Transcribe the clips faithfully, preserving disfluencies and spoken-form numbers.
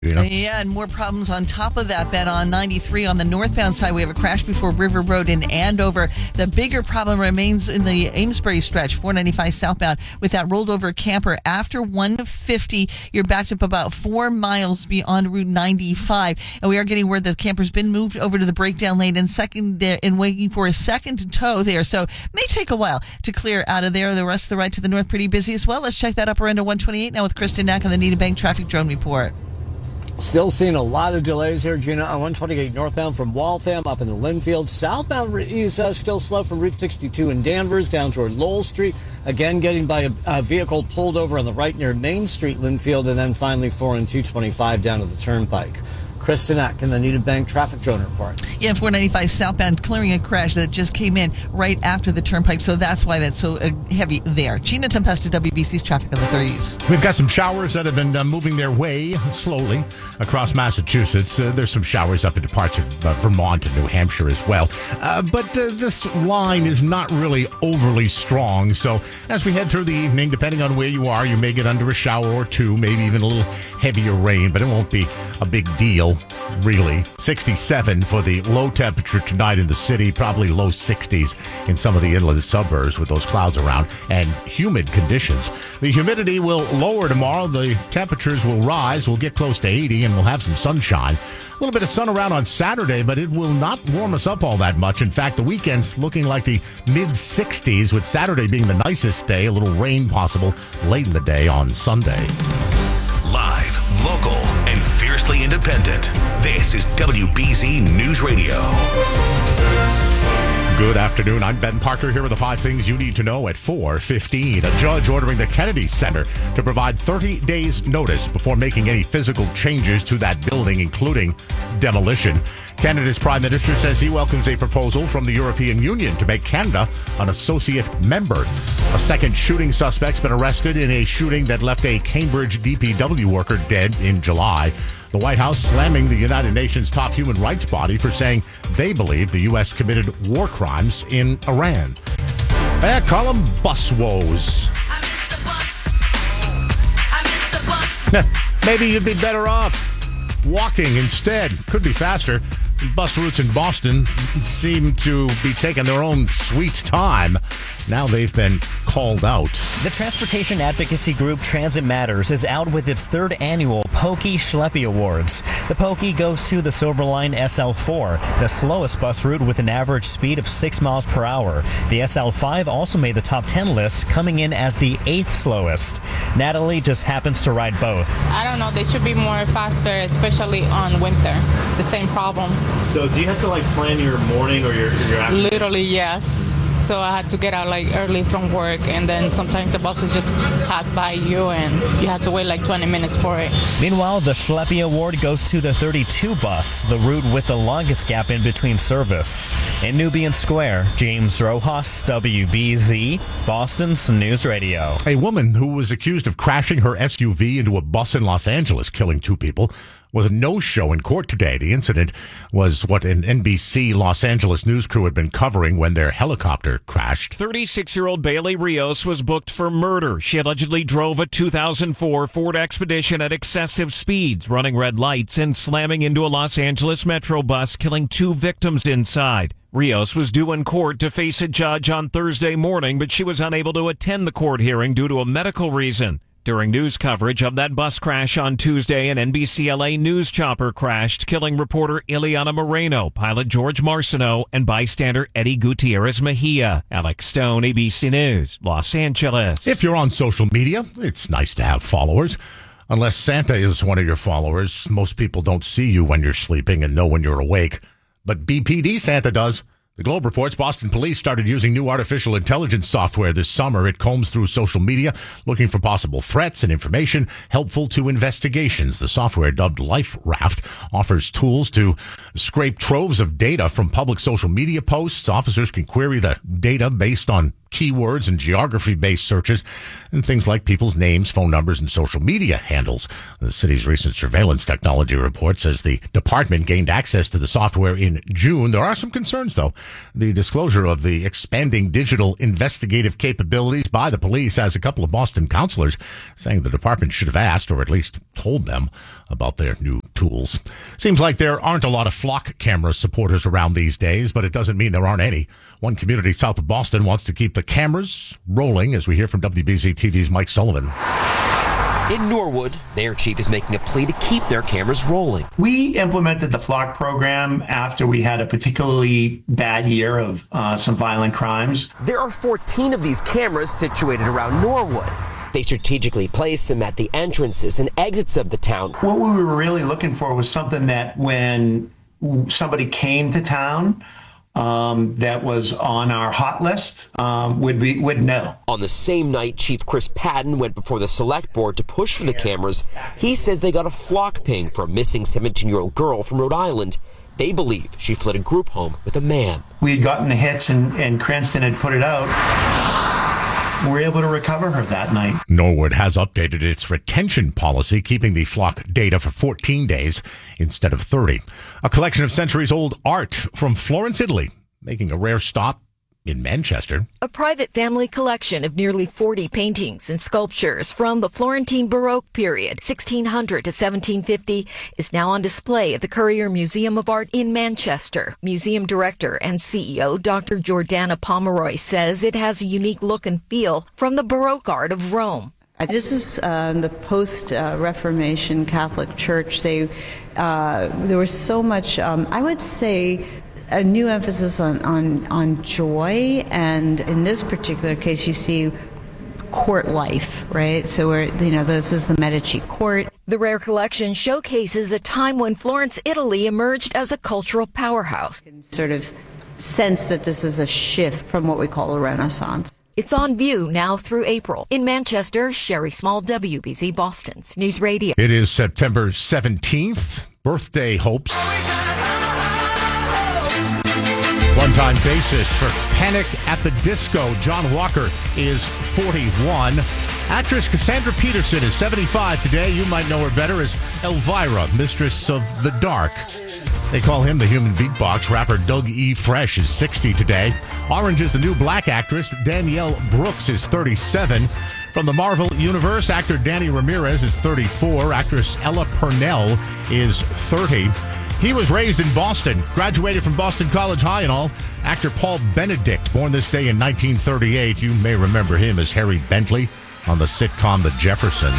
You know? Yeah, and more problems on top of that, Ben. On ninety-three on the northbound side, we have a crash before River Road in Andover. The bigger problem remains in the Amesbury stretch, four ninety-five southbound, with that rolled over camper. After one fifty, you're backed up about four miles beyond Route ninety-five. And we are getting word that the camper's been moved over to the breakdown lane and second and waiting for a second tow there. So it may take a while to clear out of there. The rest of the ride to the north pretty busy as well. Let's check that upper end of one twenty-eight now with Kristen Knack on the Needham Bank Traffic Drone Report. Still seeing a lot of delays here, Gina, on one twenty-eight northbound from Waltham up into Linfield. Southbound is uh, still slow from Route sixty-two in Danvers down toward Lowell Street. Again, getting by a, a vehicle pulled over on the right near Main Street, Linfield, and then finally four and two twenty-five down to the Turnpike. Kristen Eck in the Needham Bank Traffic Drone Report. Yeah, four ninety-five southbound clearing a crash that just came in right after the Turnpike, so that's why that's so uh, heavy there. Gina Tempesta, W B C's traffic on the thirties. We've got some showers that have been uh, moving their way slowly across Massachusetts. Uh, there's some showers up into parts of uh, Vermont and New Hampshire as well. Uh, but uh, this line is not really overly strong, so as we head through the evening, depending on where you are, you may get under a shower or two, maybe even a little heavier rain, but it won't be a big deal. Really. sixty-seven for the low temperature tonight in the city, probably low sixties in some of the inland suburbs with those clouds around and humid conditions. The humidity will lower tomorrow. The temperatures will rise. We'll get close to eighty and we'll have some sunshine. A little bit of sun around on Saturday, but it will not warm us up all that much. In fact, the weekend's looking like the mid sixties, with Saturday being the nicest day. A little rain possible late in the day on Sunday. Live, local, and fiercely independent. This is W B Z News Radio. Good afternoon. I'm Ben Parker here with the five things you need to know at four fifteen. A judge ordering the Kennedy Center to provide thirty days notice before making any physical changes to that building, including demolition. Canada's Prime Minister says he welcomes a proposal from the European Union to make Canada an associate member. A second shooting suspect's been arrested in a shooting that left a Cambridge D P W worker dead in July. The White House slamming the United Nations top human rights body for saying they believe the U S committed war crimes in Iran. Eh, call them bus woes. I missed the bus. I missed the bus. Maybe you'd be better off walking instead. Could be faster. Bus routes in Boston seem to be taking their own sweet time. Now they've been called out. The transportation advocacy group Transit Matters is out with its third annual Pokey Schleppy Awards. The Pokey goes to the Silverline S L four, the slowest bus route with an average speed of six miles per hour. The S L five also made the top ten list, coming in as the eighth slowest. Natalie just happens to ride both. I don't know. They should be more faster, especially on winter. The same problem. So do you have to like plan your morning or your, your afternoon? Literally, yes. So I had to get out like early from work, and then sometimes the buses just pass by you and you have to wait like twenty minutes for it. Meanwhile, the Schleppy Award goes to the thirty-two bus, the route with the longest gap in between service. In Nubian Square, James Rojas, W B Z, Boston's News Radio. A woman who was accused of crashing her S U V into a bus in Los Angeles, killing two people, was a no-show in court today. The incident was what an N B C Los Angeles news crew had been covering when their helicopter crashed. thirty-six-year-old Bailey Rios was booked for murder. She allegedly drove a two thousand four Ford Expedition at excessive speeds, running red lights and slamming into a Los Angeles Metro bus, killing two victims inside. Rios was due in court to face a judge on Thursday morning, but she was unable to attend the court hearing due to a medical reason. During news coverage of that bus crash on Tuesday, an N B C L A news chopper crashed, killing reporter Ileana Moreno, pilot George Marciano, and bystander Eddie Gutierrez Mejia. Alex Stone, A B C News, Los Angeles. If you're on social media, it's nice to have followers. Unless Santa is one of your followers, most people don't see you when you're sleeping and know when you're awake. But B P D Santa does. The Globe reports Boston police started using new artificial intelligence software this summer. It combs through social media, looking for possible threats and information helpful to investigations. The software, dubbed Life Raft, offers tools to scrape troves of data from public social media posts. Officers can query the data based on keywords and geography-based searches, and things like people's names, phone numbers, and social media handles. The city's recent surveillance technology report says the department gained access to the software in June. There are some concerns, though. The disclosure of the expanding digital investigative capabilities by the police has a couple of Boston councilors saying the department should have asked, or at least told them, about their new tools. Seems like there aren't a lot of flock camera supporters around these days, but it doesn't mean there aren't any. One community south of Boston wants to keep the cameras rolling, as we hear from W B Z T V's Mike Sullivan. In Norwood, their chief is making a plea to keep their cameras rolling. We implemented the flock program after we had a particularly bad year of uh, some violent crimes. There are fourteen of these cameras situated around Norwood. They strategically place them at the entrances and exits of the town. What we were really looking for was something that when somebody came to town um, that was on our hot list um, would be would know. On the same night, Chief Chris Patton went before the select board to push for the cameras. He says they got a flock ping for a missing seventeen-year-old girl from Rhode Island. They believe she fled a group home with a man. We had gotten the hits and, and Cranston had put it out. We were able to recover her that night. Norwood has updated its retention policy, keeping the flock data for fourteen days instead of thirty. A collection of centuries-old art from Florence, Italy, making a rare stop in Manchester. A private family collection of nearly forty paintings and sculptures from the Florentine Baroque period, sixteen hundred to seventeen fifty, is now on display at the Currier Museum of Art in Manchester. Museum director and C E O Doctor Jordana Pomeroy says it has a unique look and feel from the Baroque art of Rome. This is uh, the post-Reformation uh, Catholic Church. They, uh, there was so much, um, I would say, a new emphasis on, on, on joy, and in this particular case, you see court life, right? So we're, you know, this is the Medici court. The rare collection showcases a time when Florence, Italy emerged as a cultural powerhouse. Sort of sense that this is a shift from what we call a Renaissance. It's on view now through April. In Manchester, Sherry Small, W B Z Boston's News Radio. It is September seventeenth. Birthday hopes. One-time bassist for Panic at the Disco, John Walker, is forty-one. Actress Cassandra Peterson is seventy-five today. You might know her better as Elvira, Mistress of the Dark. They call him the human beatbox. Rapper Doug E. Fresh is sixty today. Orange is the New Black actress. Danielle Brooks is thirty-seven. From the Marvel Universe, actor Danny Ramirez is thirty-four. Actress Ella Purnell is thirty. He was raised in Boston, graduated from Boston College High and all. Actor Paul Benedict, born this day in nineteen thirty-eight. You may remember him as Harry Bentley on the sitcom The Jeffersons.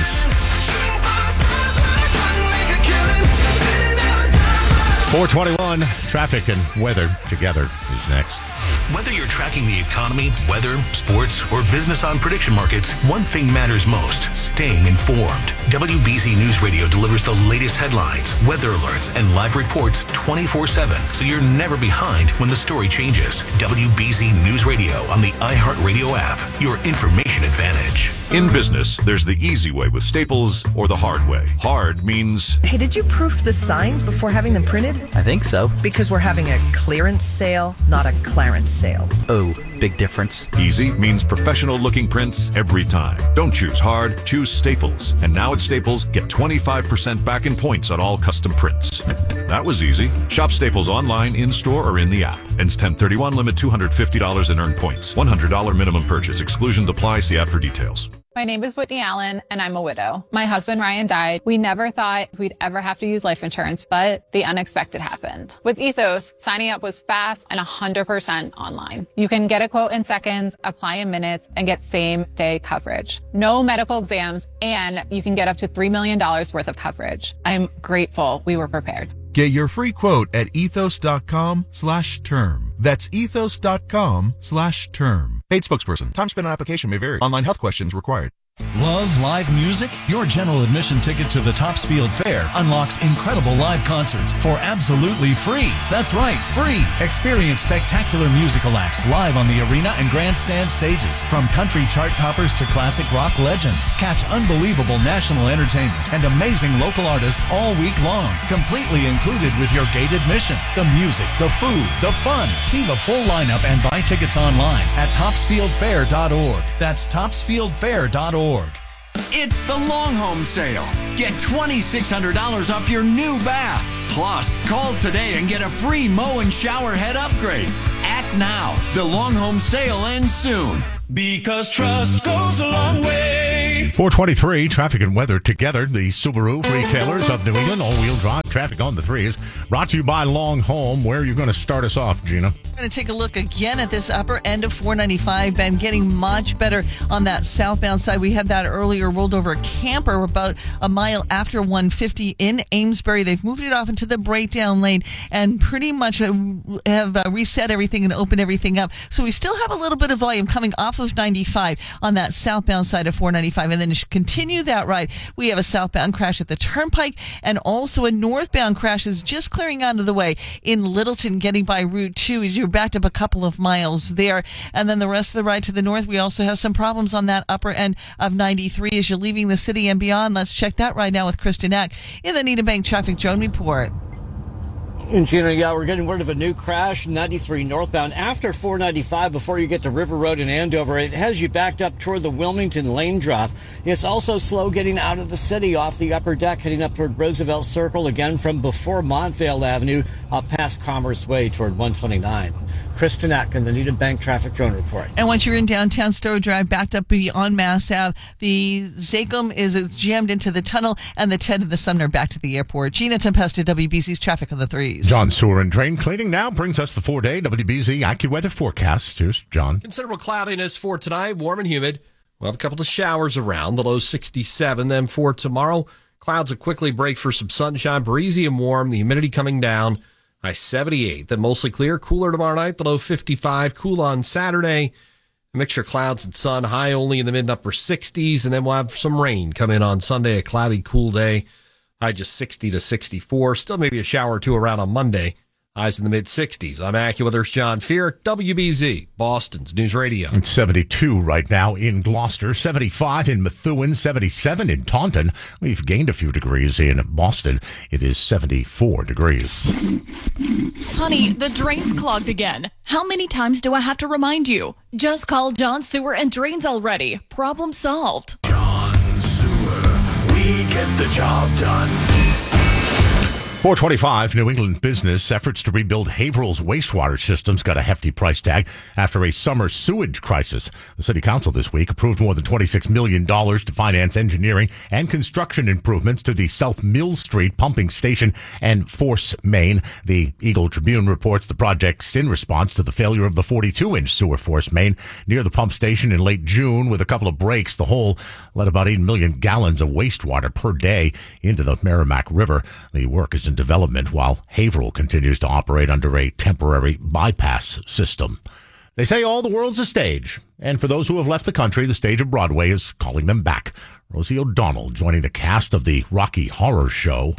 four twenty-one, traffic and weather together is next. Whether you're tracking the economy, weather, sports, or business on prediction markets, one thing matters most: staying informed. W B Z News Radio delivers the latest headlines, weather alerts, and live reports twenty-four seven, so you're never behind when the story changes. W B Z News Radio on the iHeartRadio app, your information advantage. In business, there's the easy way with Staples or the hard way. Hard means... Hey, did you proof the signs before having them printed? I think so. Because we're having a clearance sale, not a Clarence sale. Oh, big difference. Easy means professional-looking prints every time. Don't choose hard, choose Staples. And now at Staples, get twenty-five percent back in points on all custom prints. That was easy. Shop Staples online, in-store, or in the app. Ends ten thirty-one, limit two hundred fifty dollars in earned points. one hundred dollars minimum purchase. Exclusions apply. See app for details. My name is Whitney Allen, and I'm a widow. My husband, Ryan, died. We never thought we'd ever have to use life insurance, but the unexpected happened. With Ethos, signing up was fast and one hundred percent online. You can get a quote in seconds, apply in minutes, and get same-day coverage. No medical exams, and you can get up to three million dollars worth of coverage. I'm grateful we were prepared. Get your free quote at ethos.com slash term. That's ethos.com slash term. Paid spokesperson. Time spent on application may vary. Online health questions required. Love live music? Your general admission ticket to the Topsfield Fair unlocks incredible live concerts for absolutely free. That's right, free. Experience spectacular musical acts live on the arena and grandstand stages. From country chart toppers to classic rock legends. Catch unbelievable national entertainment and amazing local artists all week long. Completely included with your gate admission. The music, the food, the fun. See the full lineup and buy tickets online at topsfield fair dot org. That's topsfield fair dot org. It's the Long Home Sale. Get twenty-six hundred dollars off your new bath. Plus, call today and get a free mow and shower head upgrade. Act now. The Long Home Sale ends soon. Because trust goes a long way. four twenty-three, traffic and weather together. The Subaru retailers of New England, all-wheel drive traffic on the threes. Brought to you by Long Home. Where are you going to start us off, Gina? We're going to take a look again at this upper end of four ninety-five. Been getting much better on that southbound side. We had that earlier rolled over camper about a mile after one fifty in Amesbury. They've moved it off into the breakdown lane and pretty much have uh, reset everything and opened everything up. So we still have a little bit of volume coming off of ninety-five on that southbound side of four ninety-five. And then to continue that ride, we have a southbound crash at the Turnpike and also a northbound crash is just clearing out of the way in Littleton, getting by Route two. You're backed up a couple of miles there. And then the rest of the ride to the north, we also have some problems on that upper end of ninety-three as you're leaving the city and beyond. Let's check that right now with Kristen Eck in the Needham Bank Traffic Drone Report. And Gina, yeah, we're getting word of a new crash, ninety-three northbound after four ninety-five before you get to River Road in Andover. It has you backed up toward the Wilmington lane drop. It's also slow getting out of the city off the upper deck, heading up toward Roosevelt Circle, again from before Montvale Avenue, off past Commerce Way toward one twenty-nine. Kristen Eck in the Needham Bank Traffic Drone Report. And once you're in downtown Stowe Drive, backed up beyond Mass Ave, the Zachem is jammed into the tunnel, and the Ted and the Sumner back to the airport. Gina Tempesta, W B C's Traffic on the Threes. John Sewer and Drain Cleaning now brings us the four-day W B Z AccuWeather forecast. Here's John. Considerable cloudiness for tonight, warm and humid. We'll have a couple of showers around, the low sixty-seven. Then for tomorrow, clouds will quickly break for some sunshine, breezy and warm, the humidity coming down. High seventy-eight, then mostly clear. Cooler tomorrow night, the low fifty-five. Cool on Saturday. A mixture of clouds and sun, high only in the mid and upper sixties. And then we'll have some rain come in on Sunday, a cloudy, cool day. High just sixty to sixty-four. Still maybe a shower or two around on Monday. Highs in the mid sixties. I'm AccuWeather's John Fear, W B Z, Boston's News Radio. It's seventy-two right now in Gloucester, seventy-five in Methuen, seventy-seven in Taunton. We've gained a few degrees in Boston. It is seventy-four degrees. Honey, the drain's clogged again. How many times do I have to remind you? Just call John Sewer and Drains already. Problem solved. John Sewer, we get the job done. four twenty-five, New England business efforts to rebuild Haverhill's wastewater systems got a hefty price tag after a summer sewage crisis. The city council this week approved more than twenty-six million dollars to finance engineering and construction improvements to the South Mill Street pumping station and force main. The Eagle Tribune reports the project's in response to the failure of the forty-two inch sewer force main near the pump station in late June. With a couple of breaks, the hole let about eight million gallons of wastewater per day into the Merrimack River. The work is in development while Haverhill continues to operate under a temporary bypass system. They say all the world's a stage, and for those who have left the country, the stage of Broadway is calling them back. Rosie O'Donnell joining the cast of the Rocky Horror Show.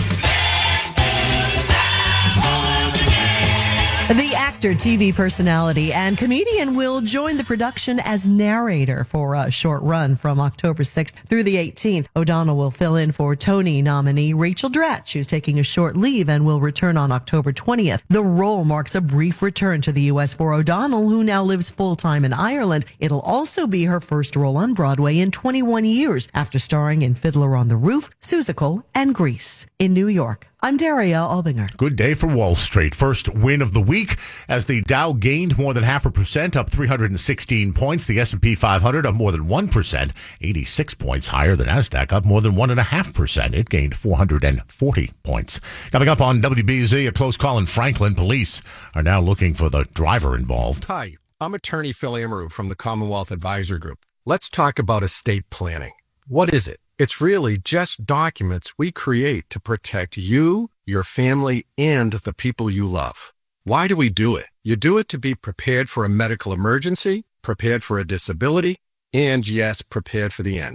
The actor, T V personality, and comedian will join the production as narrator for a short run from October sixth through the eighteenth. O'Donnell will fill in for Tony nominee Rachel Dratch, who's taking a short leave and will return on October twentieth. The role marks a brief return to the U S for O'Donnell, who now lives full-time in Ireland. It'll also be her first role on Broadway in twenty-one years, after starring in Fiddler on the Roof, Seussical, and Grease. In New York, I'm Daria Albinger. Good day for Wall Street. First win of the week as the Dow gained more than half a percent, up three hundred sixteen points. The S and P five hundred up more than one percent, eighty-six points higher. The Nasdaq up more than one point five percent. It gained four hundred forty points. Coming up on W B Z, a close call in Franklin. Police are now looking for the driver involved. Hi, I'm attorney Phil Amaru from the Commonwealth Advisor Group. Let's talk about estate planning. What is it? It's really just documents we create to protect you, your family, and the people you love. Why do we do it? You do it to be prepared for a medical emergency, prepared for a disability, and yes, prepared for the end.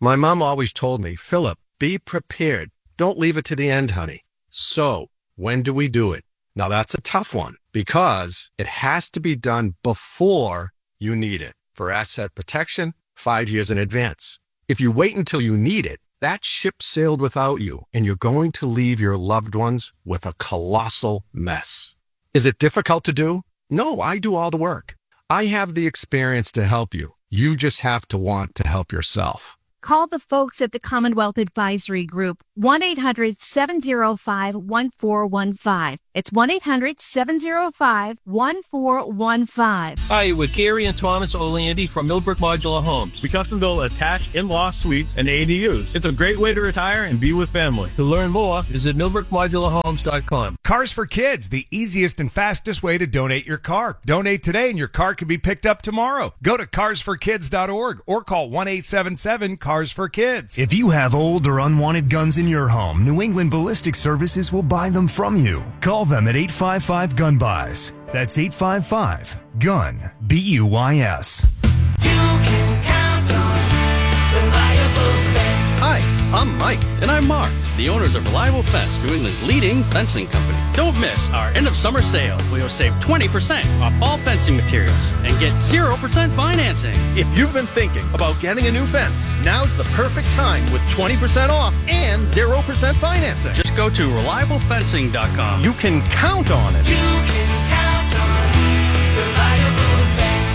My mom always told me, Philip, be prepared. Don't leave it to the end, honey. So, when do we do it? Now that's a tough one because it has to be done before you need it. For asset protection, five years in advance. If you wait until you need it, that ship sailed without you, and you're going to leave your loved ones with a colossal mess. Is it difficult to do? No, I do all the work. I have the experience to help you. You just have to want to help yourself. Call the folks at the Commonwealth Advisory Group, one eight hundred seven oh five one four one five. It's one eight hundred seven oh five one four one five. Hi, with Gary and Thomas O'Landy from Millbrook Modular Homes. We custom build attached in-law suites and A D Us. It's a great way to retire and be with family. To learn more, visit millbrook modular homes dot com. Cars for Kids, the easiest and fastest way to donate your car. Donate today and your car can be picked up tomorrow. Go to cars for kids dot org or call one eight seven seven cars for kids. If you have old or unwanted guns in your home, New England Ballistic Services will buy them from you. Call them at eight five five gun buys. That's eight five five gun B U I S. You can count on reliable fence. Hi, I'm Mike. And I'm Mark, the owners of Reliable Fence, New England's leading fencing company. Don't miss our end of summer sale, where you'll save twenty percent off all fencing materials and get zero percent financing. If you've been thinking about getting a new fence, now's the perfect time with twenty percent off and zero percent financing. Just go to reliable fencing dot com. You can count on it. You can count on reliable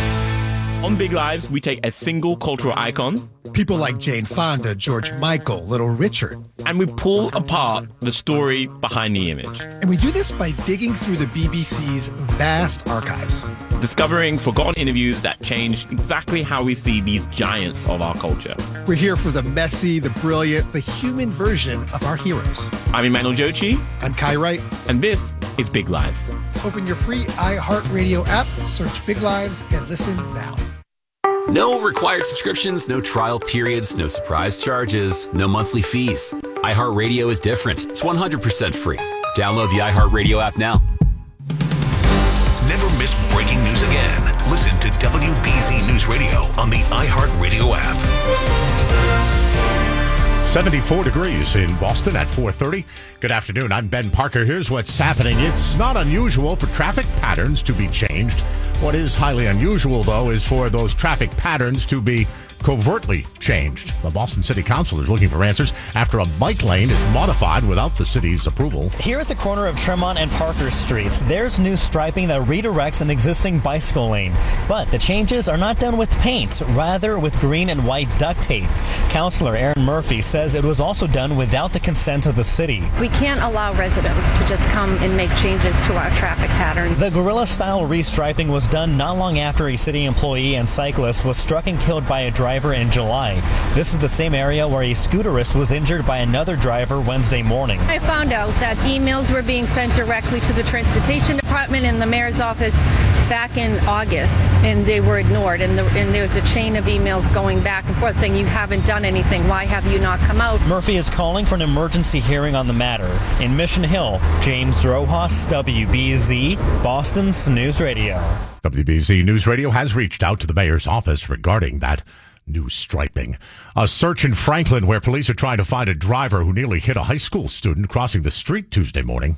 fence. On Big Lives, we take a single cultural icon, people like Jane Fonda, George Michael, Little Richard, and we pull apart the story behind the image. And we do this by digging through the B B C's vast archives, discovering forgotten interviews that changed exactly how we see these giants of our culture. We're here for the messy, the brilliant, the human version of our heroes. I'm Emmanuel Jochi. I'm Kai Wright. And this is Big Lives. Open your free iHeartRadio app, search Big Lives, and listen now. No required subscriptions, no trial periods, no surprise charges, no monthly fees. iHeartRadio is different. It's one hundred percent free. Download the iHeartRadio app now. Never miss breaking news again. Listen to W B Z News Radio on the iHeartRadio app. seventy-four degrees in Boston at four thirty. Good afternoon. I'm Ben Parker. Here's what's happening. It's not unusual for traffic patterns to be changed. What is highly unusual, though, is for those traffic patterns to be covertly changed. The Boston City Council is looking for answers after a bike lane is modified without the city's approval. Here at the corner of Tremont and Parker Streets, there's new striping that redirects an existing bicycle lane. But the changes are not done with paint, rather with green and white duct tape. Councilor Aaron Murphy says it was also done without the consent of the city. We can't allow residents to just come and make changes to our traffic pattern. The guerrilla-style restriping was done not long after a city employee and cyclist was struck and killed by a driver in July. This is the same area where a scooterist was injured by another driver Wednesday morning. I found out that emails were being sent directly to the Transportation Department and the mayor's office back in August, and they were ignored. And, the, and there was a chain of emails going back and forth saying, you haven't done anything. Why have you not come out? Murphy is calling for an emergency hearing on the matter. In Mission Hill, James Rojas, W B Z, Boston's News Radio. W B Z News Radio has reached out to the mayor's office regarding that new striping. A search in Franklin where police are trying to find a driver who nearly hit a high school student crossing the street Tuesday morning.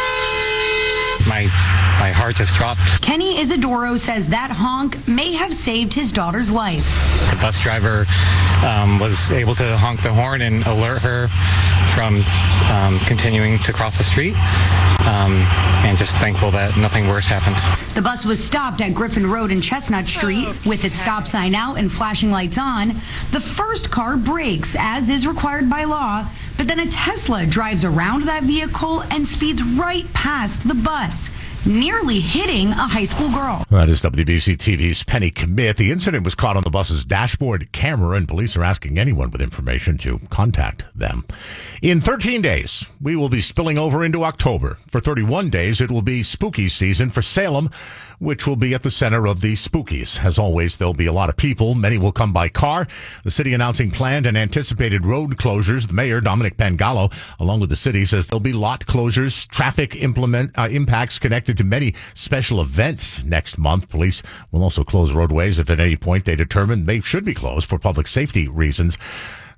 My my heart has dropped. Kenny Isidoro says that honk may have saved his daughter's life. The bus driver um, was able to honk the horn and alert her from um, continuing to cross the street, um, and just thankful that nothing worse happened. The bus was stopped at Griffin Road and Chestnut Street with its stop sign out and flashing lights on. The first car brakes, as is required by law, but then a Tesla drives around that vehicle and speeds right past the bus, nearly hitting a high school girl. That is W B C T V's Penny Commit. The incident was caught on the bus's dashboard camera, and police are asking anyone with information to contact them. In thirteen days, we will be spilling over into October. For thirty-one days, it will be spooky season for Salem, which will be at the center of the spookies. As always, there'll be a lot of people. Many will come by car. The city announcing planned and anticipated road closures. The mayor, Dominic Pangallo, along with the city, says there'll be lot closures, traffic implement uh, impacts connected to many special events next month. Police will also close roadways if at any point they determine they should be closed for public safety reasons.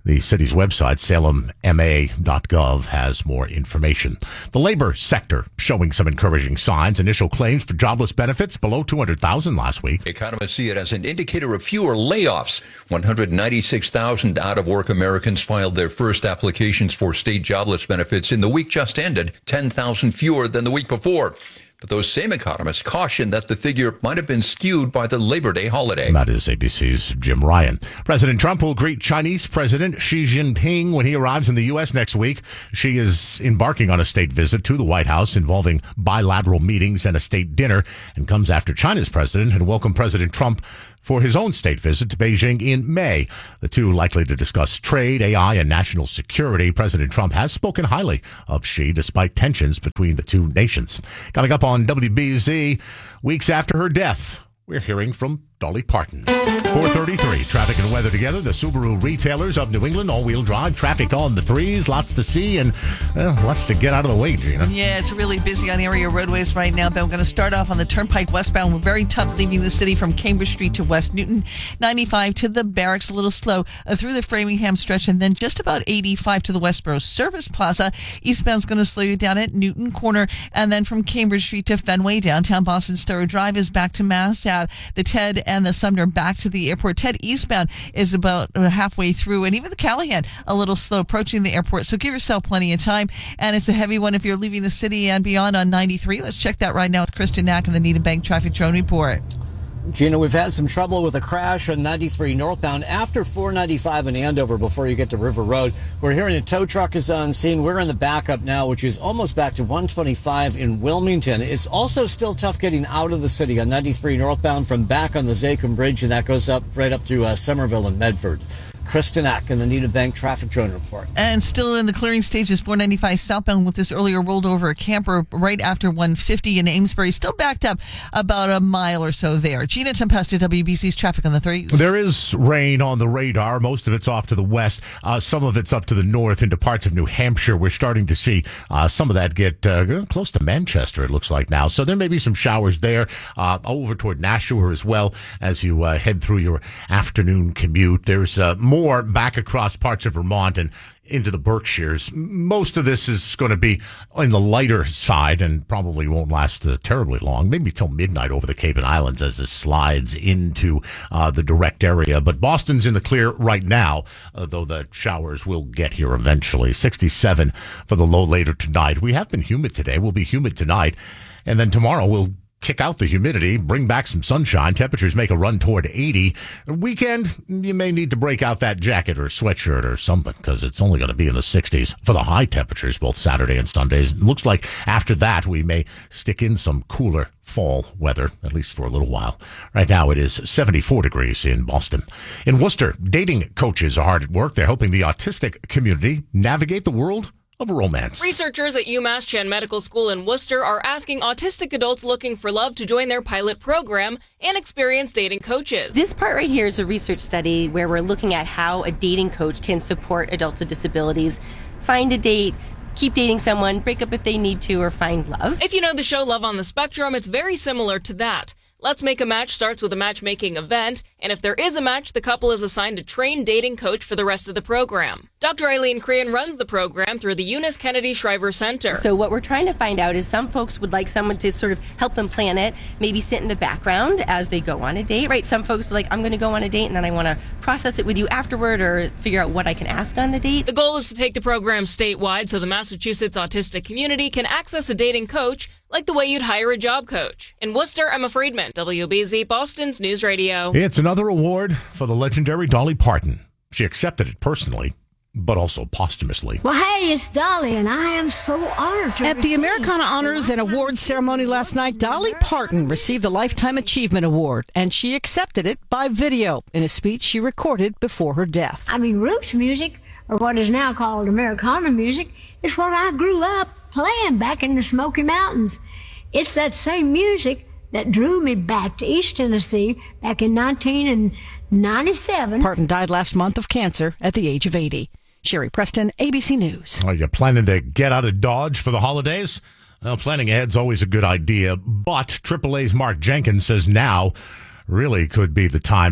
The city's website, salem m a dot gov, has more information. The labor sector showing some encouraging signs. Initial claims for jobless benefits below two hundred thousand last week. Economists see it as an indicator of fewer layoffs. one hundred ninety-six thousand out-of-work Americans filed their first applications for state jobless benefits in the week just ended, ten thousand fewer than the week before. But those same economists caution that the figure might have been skewed by the Labor Day holiday. That is A B C's Jim Ryan. President Trump will greet Chinese President Xi Jinping when he arrives in the U S next week. Xi is embarking on a state visit to the White House involving bilateral meetings and a state dinner, and comes after China's president had welcomed President Trump for his own state visit to Beijing in May. The two likely to discuss trade, A I, and national security. President Trump has spoken highly of Xi despite tensions between the two nations. Coming up on W B Z, weeks after her death, we're hearing from Dolly Parton. four thirty-three, traffic and weather together. The Subaru retailers of New England, all-wheel drive, traffic on the threes, lots to see, and well, lots to get out of the way, Gina. Yeah, it's really busy on area roadways right now, but we're going to start off on the Turnpike westbound. We're very tough leaving the city from Cambridge Street to West Newton. ninety-five to the Barracks, a little slow uh, through the Framingham stretch, and then just about eighty-five to the Westboro Service Plaza. Eastbound's going to slow you down at Newton Corner, and then from Cambridge Street to Fenway. Downtown Boston Stowe Drive is back to Mass Ave. The Ted and the Sumner back to the airport. Ted eastbound is about halfway through, and even the Callahan a little slow approaching the airport, so give yourself plenty of time. And it's a heavy one if you're leaving the city and beyond on ninety-three. Let's check that right now with Kristen Knack in the Needham Bank Traffic Drone Report. Gina, we've had some trouble with a crash on ninety-three northbound after four ninety-five in Andover before you get to River Road. We're hearing a tow truck is on scene. We're in the backup now, which is almost back to one twenty-five in Wilmington. It's also still tough getting out of the city on ninety-three northbound from back on the Zachem Bridge, and that goes up right up through uh, Somerville and Medford. Kristen Ack in the Needham Bank Traffic Drone Report. And still in the clearing stages, four ninety-five southbound with this earlier rolled over a camper right after one fifty in Amesbury. Still backed up about a mile or so there. Gina Tempesta, W B C's traffic on the threes. There is rain on the radar. Most of it's off to the west. Uh, some of it's up to the north into parts of New Hampshire. We're starting to see uh, some of that get uh, close to Manchester, it looks like now. So there may be some showers there uh, over toward Nashua as well as you uh, head through your afternoon commute. There's uh, more More back across parts of Vermont and into the Berkshires. Most of this is going to be on the lighter side and probably won't last uh, terribly long, maybe till midnight over the Cape and Islands as it slides into uh, the direct area. But Boston's in the clear right now, uh, though the showers will get here eventually. sixty-seven for the low later tonight. We have been humid today. We'll be humid tonight. And then tomorrow we'll kick out the humidity, bring back some sunshine. Temperatures make a run toward eighty. Weekend, you may need to break out that jacket or sweatshirt or something because it's only going to be in the sixties for the high temperatures both Saturday and Sundays. It looks like after that we may stick in some cooler fall weather, at least for a little while. Right now it is seventy-four degrees in Boston. In Worcester, dating coaches are hard at work. They're helping the autistic community navigate the world of romance. Researchers at UMass Chan Medical School in Worcester are asking autistic adults looking for love to join their pilot program and experience dating coaches. This part right here is a research study where we're looking at how a dating coach can support adults with disabilities find a date, keep dating someone, break up if they need to, or find love. If you know the show Love on the Spectrum, it's very similar to that. Let's Make a Match starts with a matchmaking event, and if there is a match, the couple is assigned a trained dating coach for the rest of the program. Doctor Eileen Crean runs the program through the Eunice Kennedy Shriver Center. So what we're trying to find out is some folks would like someone to sort of help them plan it, maybe sit in the background as they go on a date, right? Some folks are like, I'm going to go on a date and then I want to process it with you afterward or figure out what I can ask on the date. The goal is to take the program statewide so the Massachusetts autistic community can access a dating coach like the way you'd hire a job coach. In Worcester, Emma Friedman, W B Z, Boston's News Radio. It's another award for the legendary Dolly Parton. She accepted it personally, but also posthumously. Well, hey, it's Dolly, and I am so honored to At the Americana Honors and Awards ceremony last night, Dolly Parton received the Lifetime Achievement Award, and she accepted it by video in a speech she recorded before her death. I mean, roots music, or what is now called Americana music, is what I grew up playing back in the Smoky Mountains. It's that same music that drew me back to East Tennessee back in nineteen ninety-seven. Parton died last month of cancer at the age of eighty. Sherry Preston, A B C News. Are you planning to get out of Dodge for the holidays? Well, planning ahead's always a good idea, but triple A's Mark Jenkins says now really could be the time to book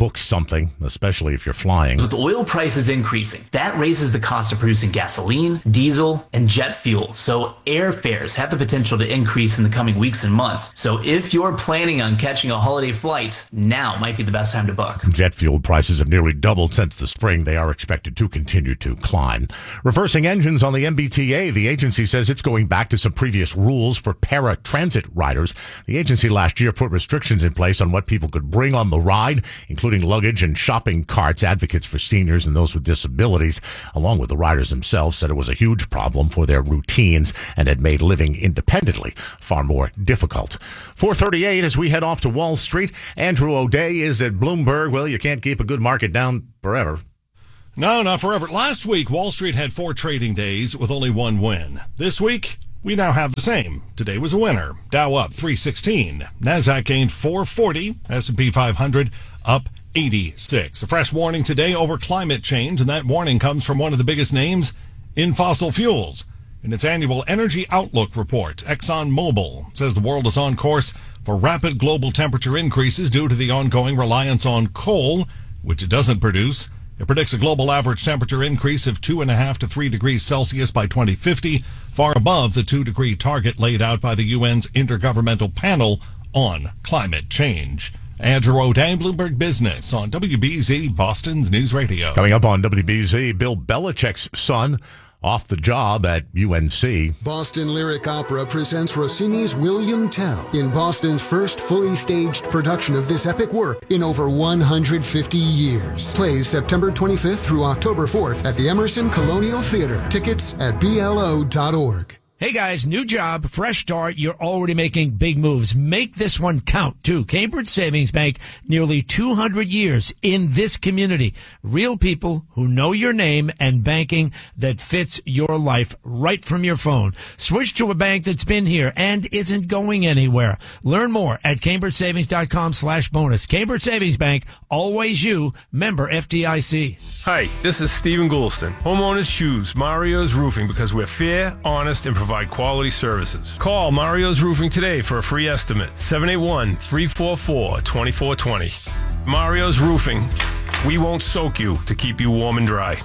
book something, especially if you're flying. With oil prices increasing, that raises the cost of producing gasoline, diesel, and jet fuel. So airfares have the potential to increase in the coming weeks and months. So if you're planning on catching a holiday flight, now might be the best time to book. Jet fuel prices have nearly doubled since the spring. They are expected to continue to climb. Reversing engines on the M B T A, the agency says it's going back to some previous rules for para-transit riders. The agency last year put restrictions in place on what people could bring on the ride, including luggage and shopping carts. Advocates for seniors and those with disabilities, along with the riders themselves, said it was a huge problem for their routines and had made living independently far more difficult. four thirty-eight as we head off to Wall Street. Andrew O'Day is at Bloomberg. Well, you can't keep a good market down forever. No, not forever. Last week, Wall Street had four trading days with only one win. This week, we now have the same. Today was a winner. Dow up three sixteen. NASDAQ gained four forty. S and P five hundred up eighty-six. A fresh warning today over climate change, and that warning comes from one of the biggest names in fossil fuels. In its annual Energy Outlook report, ExxonMobil says the world is on course for rapid global temperature increases due to the ongoing reliance on coal, which it doesn't produce. It predicts a global average temperature increase of two and a half to three degrees Celsius by twenty fifty, far above the two degree target laid out by the U N's Intergovernmental Panel on Climate Change. Andrew O'Day, Bloomberg Business on W B Z, Boston's News Radio. Coming up on W B Z, Bill Belichick's son off the job at U N C. Boston Lyric Opera presents Rossini's William Tell in Boston's first fully staged production of this epic work in over one hundred fifty years. Plays September twenty-fifth through October fourth at the Emerson Colonial Theater. Tickets at B L O dot org. Hey guys, new job, fresh start. You're already making big moves. Make this one count too. Cambridge Savings Bank, nearly two hundred years in this community. Real people who know your name and banking that fits your life right from your phone. Switch to a bank that's been here and isn't going anywhere. Learn more at cambridge savings dot com slash bonus. Cambridge Savings Bank, always you, member F D I C. Hi, this is Stephen Goulston. Homeowners choose Mario's Roofing because we're fair, honest, and provide quality services. Call Mario's Roofing today for a free estimate. seven eight one, three four four, two four two zero. Mario's Roofing. We won't soak you to keep you warm and dry.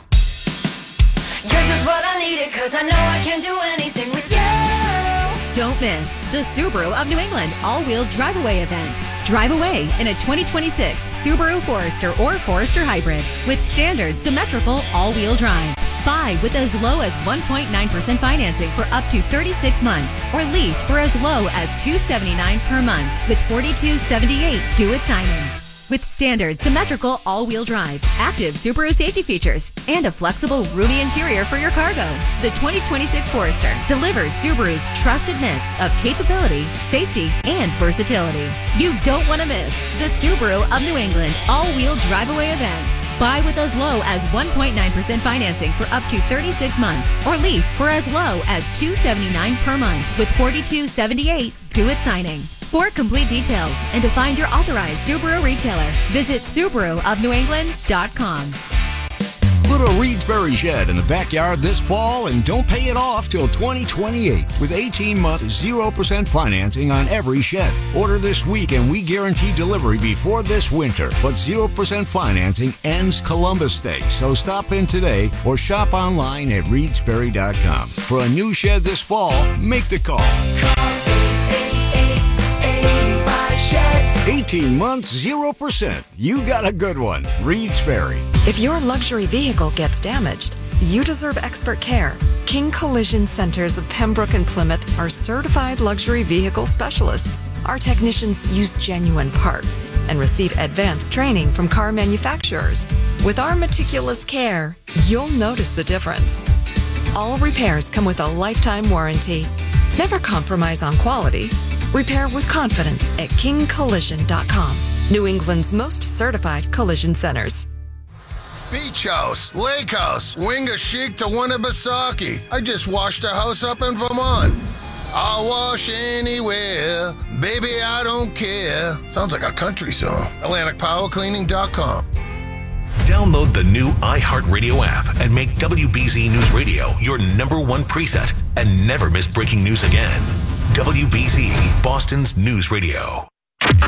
You're just what I needed, cause I know I can do anything with you. Don't miss the Subaru of New England all-wheel drive-away event. Drive away in a twenty twenty-six Subaru Forester or Forester Hybrid with standard symmetrical all-wheel drive. Buy with as low as one point nine percent financing for up to thirty-six months or lease for as low as two hundred seventy-nine dollars per month with forty-two seventy-eight due at signing. With standard symmetrical all-wheel drive, active Subaru safety features, and a flexible roomy interior for your cargo, the twenty twenty-six Forester delivers Subaru's trusted mix of capability, safety, and versatility. You don't want to miss the Subaru of New England all-wheel drive-away event. Buy with as low as one point nine percent financing for up to thirty-six months or lease for as low as two hundred seventy-nine dollars per month with forty-two seventy-eight due at signing. For complete details and to find your authorized Subaru retailer, visit Subaru of New England dot com. Put a Reedsbury shed in the backyard this fall and don't pay it off till twenty twenty-eight with eighteen month zero percent financing on every shed. Order this week and we guarantee delivery before this winter. But zero percent financing ends Columbus Day, so stop in today or shop online at Reedsbury dot com. For a new shed this fall, make the call. eighteen months, zero percent. You got a good one. Reed's Ferry. If your luxury vehicle gets damaged, you deserve expert care. King Collision Centers of Pembroke and Plymouth are certified luxury vehicle specialists. Our technicians use genuine parts and receive advanced training from car manufacturers. With our meticulous care, you'll notice the difference. All repairs come with a lifetime warranty. Never compromise on quality. Repair with confidence at king collision dot com. New England's most certified collision centers. Beach House, Lake House, Winga Chic to Winnipesaukee. I just washed a house up in Vermont. I'll wash anywhere, baby, I don't care. Sounds like a country song. Atlantic Power Cleaning dot com. Download the new iHeartRadio app and make W B Z News Radio your number one preset and never miss breaking news again. W B Z, Boston's News Radio.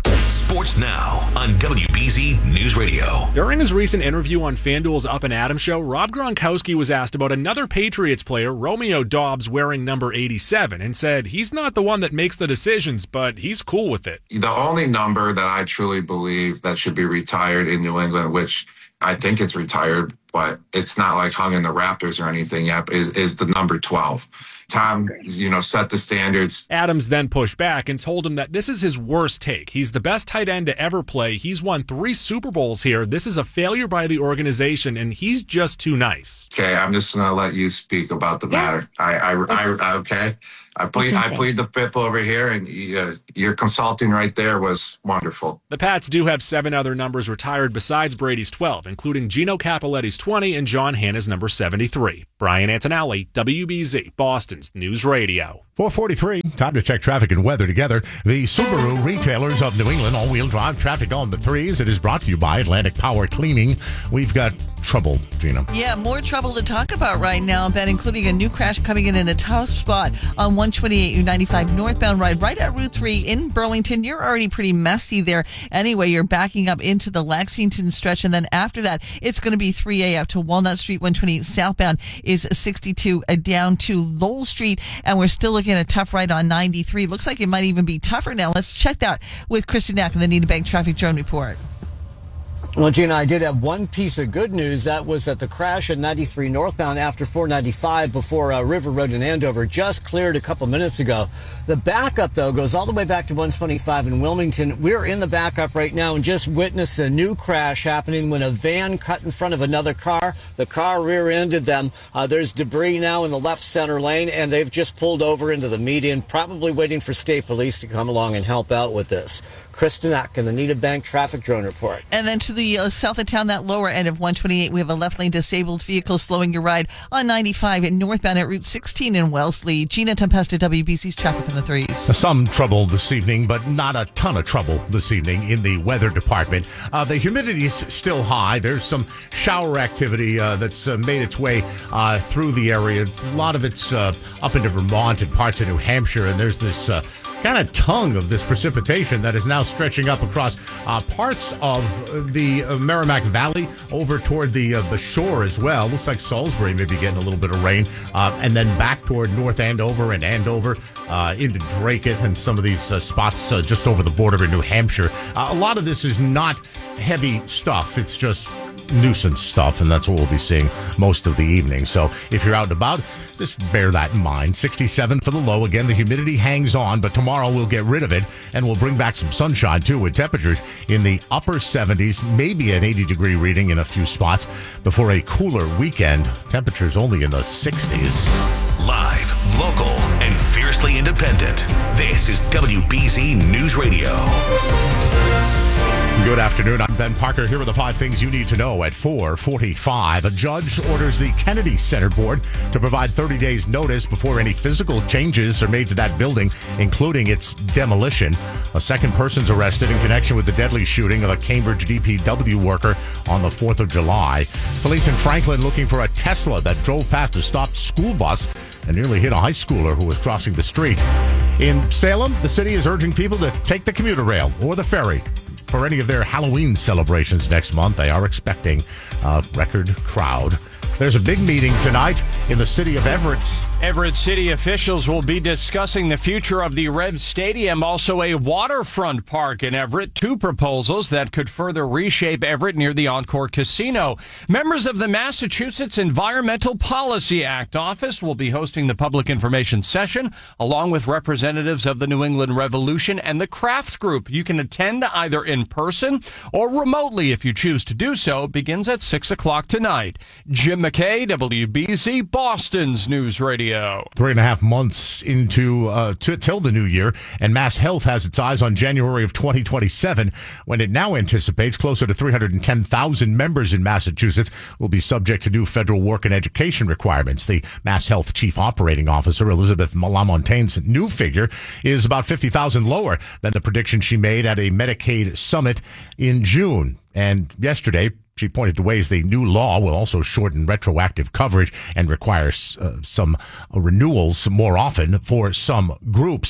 Sports Now on W B Z News Radio. During his recent interview on FanDuel's Up and Adams show, Rob Gronkowski was asked about another Patriots player, Romeo Doubs, wearing number eighty-seven, and said he's not the one that makes the decisions, but he's cool with it. The only number that I truly believe that should be retired in New England, which I think it's retired, but it's not like hung in the Raptors or anything yet, is, is the number twelve. Tom, you know, set the standards. Adams then pushed back and told him that this is his worst take. He's the best tight end to ever play. He's won three Super Bowls here. This is a failure by the organization, and he's just too nice. Okay, I'm just going to let you speak about the matter. I, I, I, okay. I plead, I plead the fifth over here, and uh, your consulting right there was wonderful. The Pats do have seven other numbers retired besides Brady's twelve, including Gino Cappelletti's twenty and John Hanna's number seventy-three. Brian Antonelli, W B Z, Boston's News Radio. four forty-three, time to check traffic and weather together. The Subaru retailers of New England, all-wheel drive traffic on the threes. It is brought to you by Atlantic Power Cleaning. We've got trouble, Gina. Yeah, more trouble to talk about right now, Ben, including a new crash coming in in a tough spot on one twenty-eight U ninety-five northbound ride right at Route three in Burlington. You're already pretty messy there. Anyway, you're backing up into the Lexington stretch, and then after that, it's going to be three A up to Walnut Street. one twenty-eight southbound is sixty-two down to Lowell Street, and we're still looking at a tough ride on ninety-three. Looks like it might even be tougher now. Let's check that with Kristen Knack in the Nina Bank Traffic Drone Report. Well, Gina, I did have one piece of good news. That was that the crash at ninety-three northbound after four ninety-five before uh, River Road in Andover just cleared a couple minutes ago. The backup, though, goes all the way back to one twenty-five in Wilmington. We're in the backup right now and just witnessed a new crash happening when a van cut in front of another car. The car rear-ended them. Uh, there's debris now in the left center lane, and they've just pulled over into the median, probably waiting for state police to come along and help out with this. Kristen Ack in the Nina Bank Traffic Drone Report. And then to the uh, south of town, that lower end of one twenty-eight, we have a left lane disabled vehicle slowing your ride on ninety-five and northbound at Route sixteen in Wellesley. Gina Tempesta, W B C's Traffic in the Threes. Some trouble this evening, but not a ton of trouble this evening in the weather department. Uh, the humidity is still high. There's some shower activity uh, that's uh, made its way uh, through the area. A lot of it's uh, up into Vermont and parts of New Hampshire, and there's this uh, kind of tongue of this precipitation that is now stretching up across uh, parts of the uh, Merrimack Valley over toward the uh, the shore as well. Looks like Salisbury may be getting a little bit of rain, uh, and then back toward North Andover and Andover uh, into Dracut and some of these uh, spots uh, just over the border in New Hampshire. Uh, a lot of this is not heavy stuff. It's just nuisance stuff, and that's what we'll be seeing most of the evening. So if you're out and about, just bear that in mind. sixty-seven for the low. Again, the humidity hangs on, but tomorrow we'll get rid of it, and we'll bring back some sunshine, too, with temperatures in the upper seventies, maybe an eighty degree reading in a few spots before a cooler weekend. Temperatures only in the sixties. Live, local, and fiercely independent. This is W B Z News Radio. Good afternoon. I'm Ben Parker here with the five things you need to know at four forty-five. A judge orders the Kennedy Center Board to provide thirty days notice before any physical changes are made to that building, including its demolition. A second person's arrested in connection with the deadly shooting of a Cambridge D P W worker on the fourth of July. Police in Franklin looking for a Tesla that drove past a stopped school bus and nearly hit a high schooler who was crossing the street. In Salem, the city is urging people to take the commuter rail or the ferry for any of their Halloween celebrations next month. They are expecting a record crowd. There's a big meeting tonight in the city of Everett. Everett city officials will be discussing the future of the Rev Stadium, also a waterfront park in Everett. Two proposals that could further reshape Everett near the Encore Casino. Members of the Massachusetts Environmental Policy Act office will be hosting the public information session, along with representatives of the New England Revolution and the Craft Group. You can attend either in person or remotely if you choose to do so. It begins at six o'clock tonight. Jim McKay, W B Z, Boston's News Radio. Three and a half months into uh, t- till the new year, and Mass Health has its eyes on January of twenty twenty-seven, when it now anticipates closer to three hundred ten thousand members in Massachusetts will be subject to new federal work and education requirements. The Mass Health Chief Operating Officer, Elizabeth Lamontaine's new figure is about fifty thousand lower than the prediction she made at a Medicaid summit in June. And yesterday, she pointed to ways the new law will also shorten retroactive coverage and require uh, some uh, renewals more often for some groups.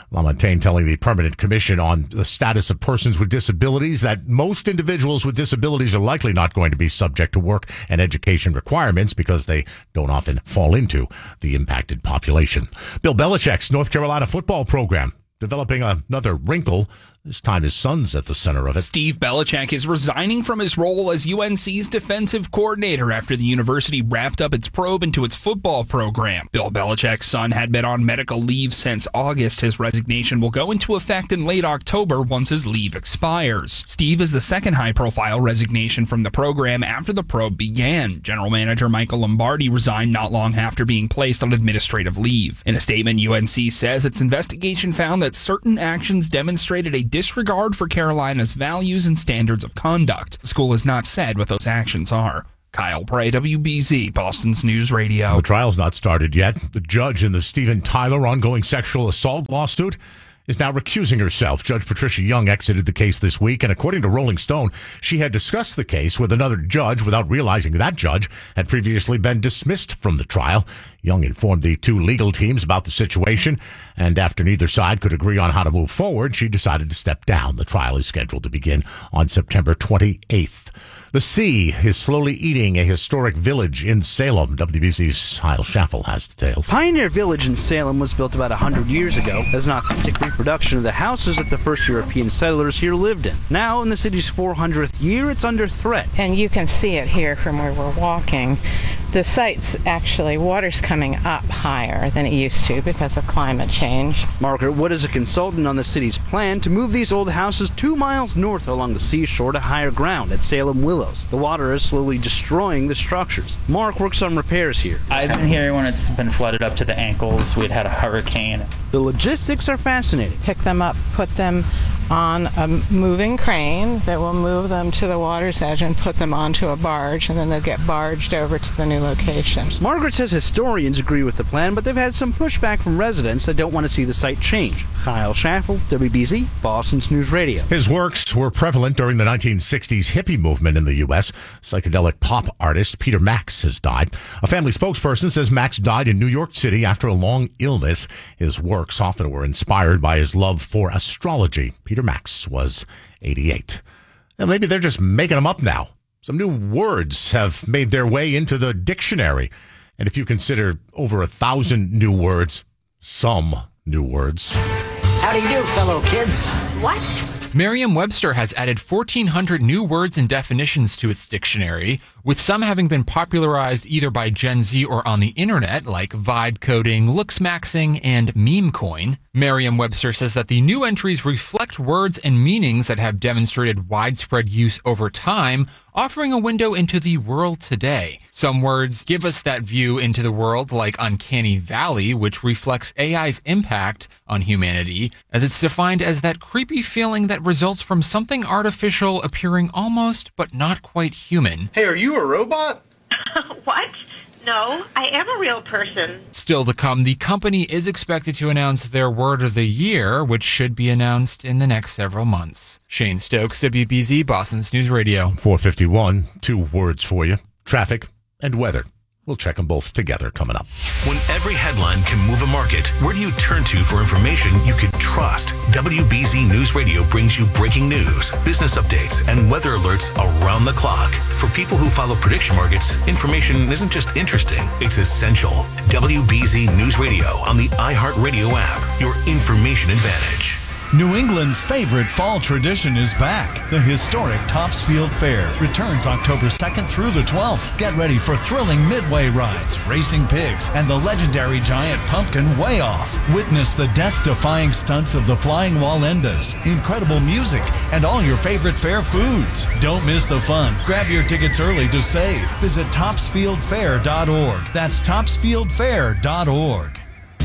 LaMontagne telling the Permanent Commission on the Status of Persons with Disabilities that most individuals with disabilities are likely not going to be subject to work and education requirements because they don't often fall into the impacted population. Bill Belichick's North Carolina football program developing another wrinkle. This time his son's at the center of it. Steve Belichick is resigning from his role as U N C's defensive coordinator after the university wrapped up its probe into its football program. Bill Belichick's son had been on medical leave since August. His resignation will go into effect in late October once his leave expires. Steve is the second high-profile resignation from the program after the probe began. General Manager Michael Lombardi resigned not long after being placed on administrative leave. In a statement, U N C says its investigation found that certain actions demonstrated a disregard for Carolina's values and standards of conduct. The school has not said what those actions are. Kyle Prey, W B Z, Boston's News Radio. The trial's not started yet. The judge in the Steven Tyler ongoing sexual assault lawsuit is now recusing herself. Judge Patricia Young exited the case this week, and according to Rolling Stone, she had discussed the case with another judge without realizing that judge had previously been dismissed from the trial. Young informed the two legal teams about the situation, and after neither side could agree on how to move forward, she decided to step down. The trial is scheduled to begin on September twenty-eighth. The sea is slowly eating a historic village in Salem. W B C's Kyle Schaffel has details. Pioneer Village in Salem was built about one hundred years ago as an authentic reproduction of the houses that the first European settlers here lived in. Now, in the city's four hundredth year, it's under threat. And you can see it here from where we're walking. The site's actually, water's coming up higher than it used to because of climate change. Margaret Wood is a consultant on the city's plan to move these old houses two miles north along the seashore to higher ground at Salem Willows. The water is slowly destroying the structures. Mark works on repairs here. I've been here when it's been flooded up to the ankles. We'd had a hurricane. The logistics are fascinating. Pick them up, put them on a moving crane that will move them to the water's edge and put them onto a barge, and then they'll get barged over to the new location. Margaret says historians agree with the plan, but they've had some pushback from residents that don't want to see the site change. Kyle Schaffel, W B Z, Boston's News Radio. His works were prevalent during the nineteen sixties hippie movement in the U S. Psychedelic pop artist Peter Max has died. A family spokesperson says Max died in New York City after a long illness. His works often were inspired by his love for astrology. Peter Max was eighty-eight. And maybe they're just making them up now. Some new words have made their way into the dictionary. And if you consider over a thousand new words, some new words. How do you do, fellow kids? What? Merriam-Webster has added fourteen hundred new words and definitions to its dictionary, with some having been popularized either by Gen Z or on the internet, like vibe coding, looks maxing, and meme coin. Merriam-Webster says that the new entries reflect words and meanings that have demonstrated widespread use over time, offering a window into the world today. Some words give us that view into the world, like uncanny valley, which reflects A I's impact on humanity, as it's defined as that creepy feeling that results from something artificial appearing almost but not quite human. Hey, are you a robot? What? No, I am a real person. Still to come, the company is expected to announce their word of the year, which should be announced in the next several months. Shane Stokes, W B Z, Boston's News Radio. four fifty-one, two words for you. Traffic and weather. We'll check them both together coming up. When every headline can move a market, where do you turn to for information you can trust? W B Z News Radio brings you breaking news, business updates, and weather alerts around the clock. For people who follow prediction markets, information isn't just interesting, it's essential. W B Z News Radio on the iHeartRadio app, your information advantage. New England's favorite fall tradition is back. The historic Topsfield Fair returns October second through the twelfth. Get ready for thrilling midway rides, racing pigs, and the legendary giant pumpkin Way Off. Witness the death-defying stunts of the flying Wallendas, incredible music, and all your favorite fair foods. Don't miss the fun. Grab your tickets early to save. Visit topsfield fair dot org. That's topsfield fair dot org.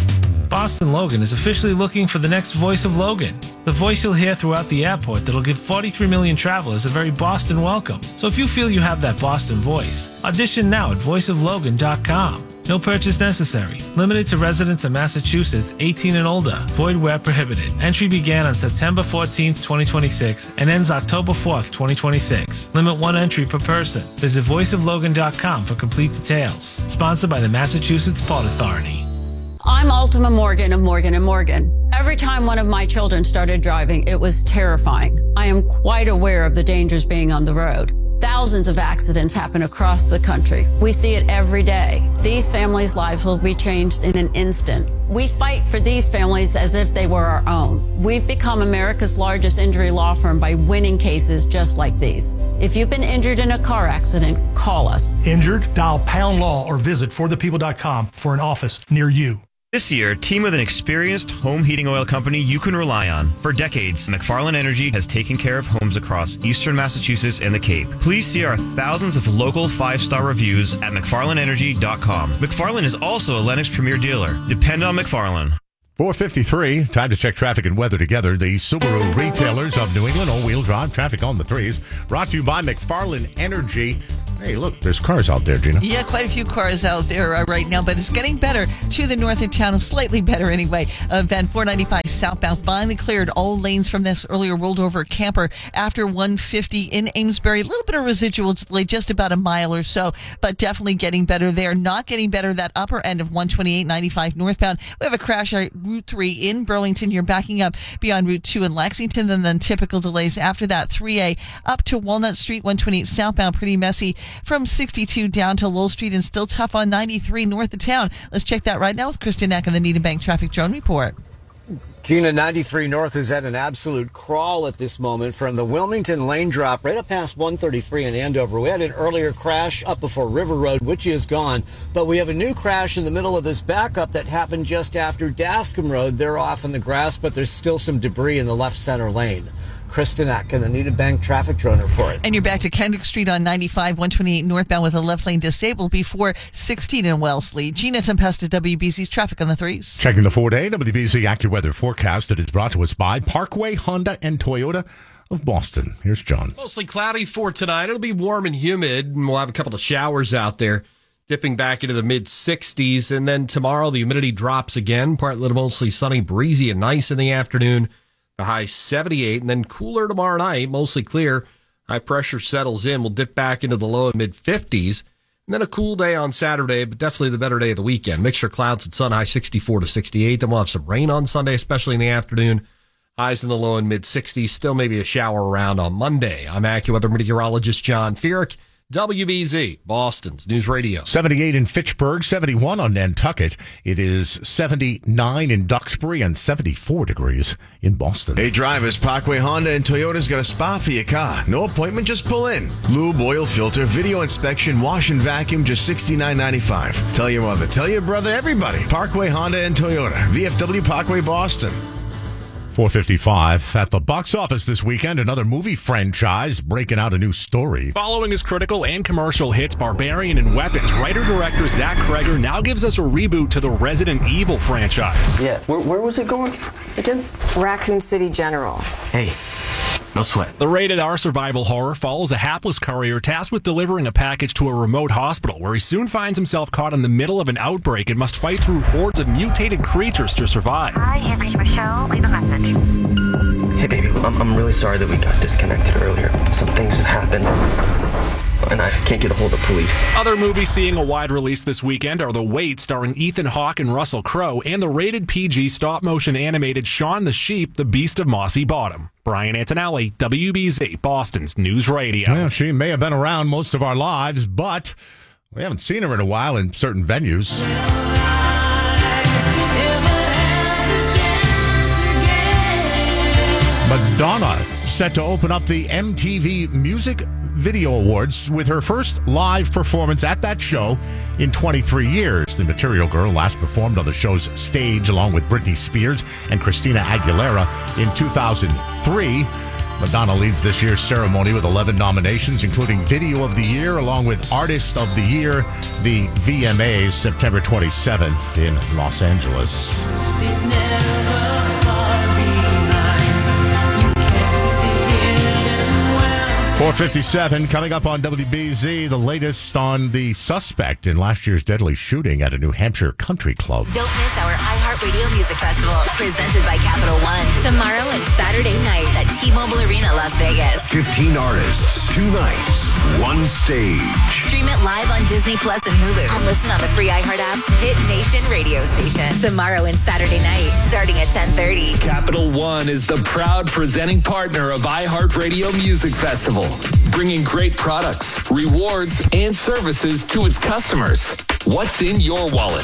Boston Logan is officially looking for the next voice of Logan. The voice you'll hear throughout the airport that'll give forty-three million travelers a very Boston welcome. So if you feel you have that Boston voice, audition now at voice of logan dot com. No purchase necessary. Limited to residents of Massachusetts, eighteen and older. Void where prohibited. Entry began on September fourteenth, twenty twenty-six and ends October fourth, twenty twenty-six. Limit one entry per person. Visit voice of logan dot com for complete details. Sponsored by the Massachusetts Port Authority. I'm Altima Morgan of Morgan and Morgan. Every time one of my children started driving, it was terrifying. I am quite aware of the dangers being on the road. Thousands of accidents happen across the country. We see it every day. These families' lives will be changed in an instant. We fight for these families as if they were our own. We've become America's largest injury law firm by winning cases just like these. If you've been injured in a car accident, call us. Injured? Dial pound law or visit for the people dot com for an office near you. This year, team with an experienced home heating oil company you can rely on. For decades, McFarland Energy has taken care of homes across eastern Massachusetts and the Cape. Please see our thousands of local five-star reviews at McFarland Energy dot com. McFarland is also a Lennox Premier dealer. Depend on McFarland. four fifty-three, time to check traffic and weather together. The Subaru retailers of New England, all-wheel drive, traffic on the threes. Brought to you by McFarland Energy. Hey, look, there's cars out there, Gina. Yeah, quite a few cars out there uh, right now, but it's getting better to the north of town, slightly better anyway. Uh, Van four ninety-five southbound finally cleared all lanes from this earlier rolled over camper after one fifty in Amesbury. A little bit of residual delay, just about a mile or so, but definitely getting better there. Not getting better that upper end of one twenty-eight ninety-five northbound. We have a crash at Route three in Burlington. You're backing up beyond Route two in Lexington, and then typical delays after that. three A up to Walnut Street, one twenty-eight southbound, pretty messy from sixty-two down to Lowell Street, and still tough on ninety-three north of town. Let's check that right now with Kristen Eck and the Needham Bank Traffic Drone Report. Gina, ninety-three north is at an absolute crawl at this moment from the Wilmington lane drop right up past one thirty-three in Andover. We had an earlier crash up before River Road, which is gone, but we have a new crash in the middle of this backup that happened just after Dascom Road. They're off in the grass, but there's still some debris in the left center lane. Kristen Eck and the Needham Bank Traffic Drone Report. And you're back to Kendrick Street on ninety-five, one twenty-eight northbound with a left lane disabled before sixteen in Wellesley. Gina Tempesta, W B C's traffic on the threes. Checking the four-day W B C AccuWeather forecast that is brought to us by Parkway Honda and Toyota of Boston. Here's John. Mostly cloudy for tonight. It'll be warm and humid, and we'll have a couple of showers out there, dipping back into the mid sixties. And then tomorrow, the humidity drops again. Partly to mostly sunny, breezy, and nice in the afternoon. The high seventy-eight, and then cooler tomorrow night, mostly clear. High pressure settles in. We'll dip back into the low and mid fifties. And then a cool day on Saturday, but definitely the better day of the weekend. Mixture of clouds and sun, high sixty-four to sixty-eight. Then we'll have some rain on Sunday, especially in the afternoon. Highs in the low and mid sixties. Still maybe a shower around on Monday. I'm AccuWeather meteorologist John Feerick. W B Z, Boston's News Radio. seventy-eight in Fitchburg, seventy-one on Nantucket. It is seventy-nine in Duxbury and seventy-four degrees in Boston. Hey drivers, Parkway Honda and Toyota's got a spot for your car. No appointment, just pull in. Lube, oil filter, video inspection, wash and vacuum, just sixty-nine ninety-five. Tell your mother, tell your brother, everybody. Parkway Honda and Toyota. V F W Parkway, Boston. four fifty-five. At the box office this weekend, another movie franchise breaking out a new story. Following his critical and commercial hits Barbarian and Weapons, writer-director Zach Kreger now gives us a reboot to the Resident Evil franchise. Yeah, where, where was it going again? Raccoon City General. Hey, no sweat. The rated R survival horror follows a hapless courier tasked with delivering a package to a remote hospital, where he soon finds himself caught in the middle of an outbreak and must fight through hordes of mutated creatures to survive. Hi, you've reached Michelle. Leave a message. Hey, baby, I'm, I'm really sorry that we got disconnected earlier. Some things have happened, and I can't get a hold of police. Other movies seeing a wide release this weekend are The Wait, starring Ethan Hawke and Russell Crowe, and the rated P G stop-motion animated Shaun the Sheep, The Beast of Mossy Bottom. Brian Antonelli, W B Z, Boston's News Radio. Well, she may have been around most of our lives, but we haven't seen her in a while in certain venues. Madonna set to open up the M T V Music Video Awards with her first live performance at that show in twenty-three years. The Material Girl last performed on the show's stage along with Britney Spears and Christina Aguilera in two thousand three. Madonna leads this year's ceremony with eleven nominations, including Video of the Year, along with Artist of the Year, the V M As, September twenty-seventh in Los Angeles. four fifty-seven coming up on W B Z, the latest on the suspect in last year's deadly shooting at a New Hampshire country club. Don't miss our iHeart iHeartRadio Music Festival, presented by Capital One. Tomorrow and Saturday night at T-Mobile Arena, Las Vegas. fifteen artists, two nights, one stage. Stream it live on Disney Plus and Hulu. And listen on the free iHeart app's Hit Nation radio station. Tomorrow and Saturday night, starting at ten thirty. Capital One is the proud presenting partner of iHeartRadio Music Festival, bringing great products, rewards, and services to its customers. What's in your wallet?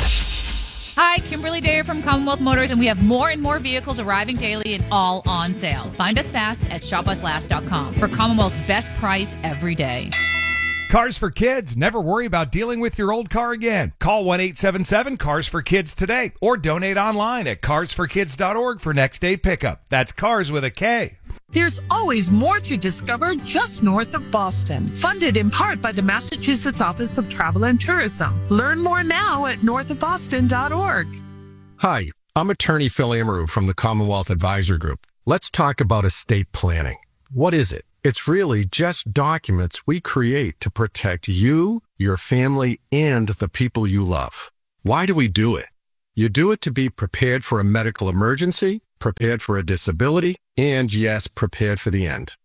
Hi, Kimberly Dare from Commonwealth Motors, and we have more and more vehicles arriving daily and all on sale. Find us fast at shop us last dot com for Commonwealth's best price every day. Cars for Kids. Never worry about dealing with your old car again. Call one eight seven seven cars for kids today or donate online at cars for kids dot org for next day pickup. That's cars with a K. There's always more to discover just north of Boston. Funded in part by the Massachusetts Office of Travel and Tourism. Learn more now at north of boston dot org. Hi, I'm attorney Phil Amaru from the Commonwealth Advisor Group. Let's talk about estate planning. What is it? It's really just documents we create to protect you, your family, and the people you love. Why do we do it? You do it to be prepared for a medical emergency, prepared for a disability, and yes, prepared for the end.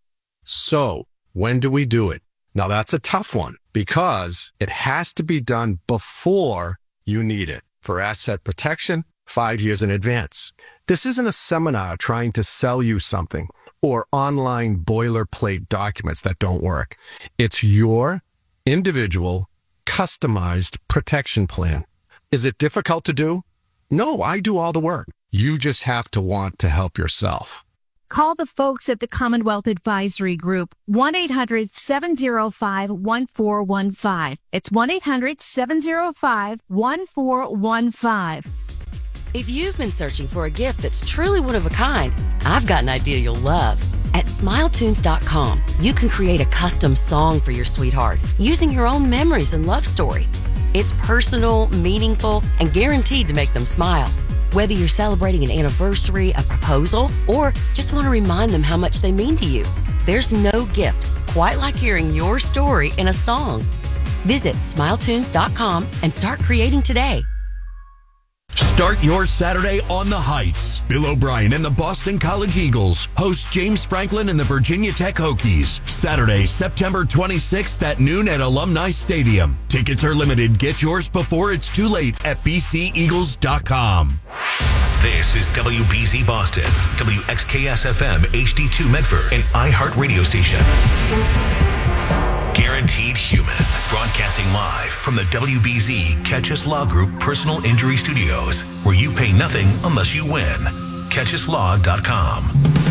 So, when do we do it? Now that's a tough one because it has to be done before you need it for asset protection five years in advance. This isn't a seminar trying to sell you something or online boilerplate documents that don't work. It's your individual, customized protection plan. Is it difficult to do? No, I do all the work. You just have to want to help yourself. Call the folks at the Commonwealth Advisory Group, one eight hundred seven oh five one four one five. It's one eight hundred seven oh five one four one five. If you've been searching for a gift that's truly one of a kind, I've got an idea you'll love. At smile tunes dot com, you can create a custom song for your sweetheart using your own memories and love story. It's personal, meaningful, and guaranteed to make them smile. Whether you're celebrating an anniversary, a proposal, or just want to remind them how much they mean to you, there's no gift quite like hearing your story in a song. Visit smile tunes dot com and start creating today. Start your Saturday on the Heights. Bill O'Brien and the Boston College Eagles host James Franklin and the Virginia Tech Hokies. Saturday, September twenty-sixth at noon at Alumni Stadium. Tickets are limited. Get yours before it's too late at b c eagles dot com. This is W B Z Boston, W X K S F M H D two Medford, and iHeart Radio Station. Guaranteed Human, broadcasting live from the W B Z Catch Us Law Group Personal Injury Studios, where you pay nothing unless you win. catch us law dot com.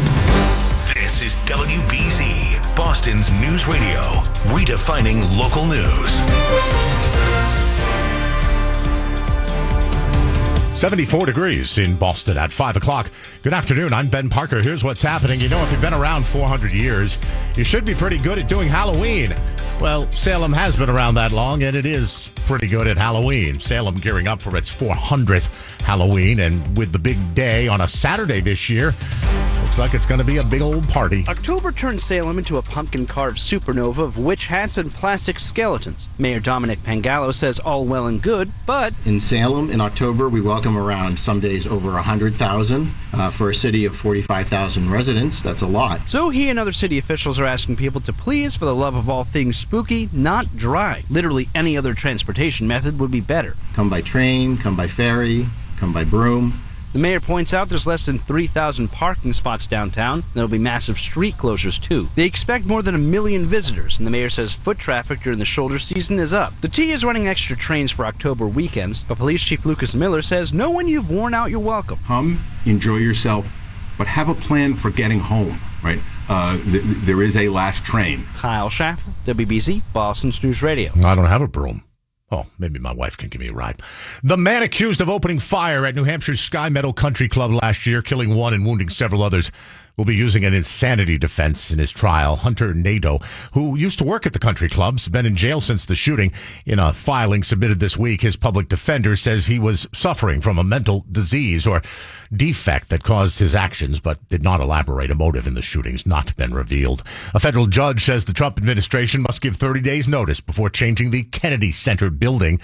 This is W B Z, Boston's news radio, redefining local news. seventy-four degrees in Boston at five o'clock. Good afternoon. I'm Ben Parker. Here's what's happening. You know, if you've been around four hundred years, you should be pretty good at doing Halloween. Well, Salem has been around that long, and it is pretty good at Halloween. Salem gearing up for its four hundredth Halloween, and with the big day on a Saturday this year, looks like it's going to be a big old party. October turned Salem into a pumpkin-carved supernova of witch hats and plastic skeletons. Mayor Dominic Pangallo says all well and good, but... In Salem, in October, we welcome around some days over one hundred thousand. Uh, for a city of forty-five thousand residents, that's a lot. So he and other city officials are asking people to please, for the love of all things spooky, not drive. Literally any other transportation method would be better. Come by train, come by ferry, come by broom. The mayor points out there's less than three thousand parking spots downtown. There'll be massive street closures, too. They expect more than a million visitors, and the mayor says foot traffic during the shoulder season is up. The T is running extra trains for October weekends, but Police Chief Lucas Miller says know when you've worn out, you're welcome. Come, enjoy yourself, but have a plan for getting home, right? Uh, th- there is a last train. Kyle Schaffel, W B Z, Boston's News Radio. I don't have a broom. Oh, maybe my wife can give me a ride. The man accused of opening fire at New Hampshire's Sky Meadow Country Club last year, killing one and wounding several others, will be using an insanity defense in his trial. Hunter Nadeau, who used to work at the country clubs, been in jail since the shooting. In a filing submitted this week, his public defender says he was suffering from a mental disease or defect that caused his actions, but did not elaborate. A motive in the shootings not been revealed. A federal judge says the Trump administration must give thirty days notice before changing the Kennedy Center building.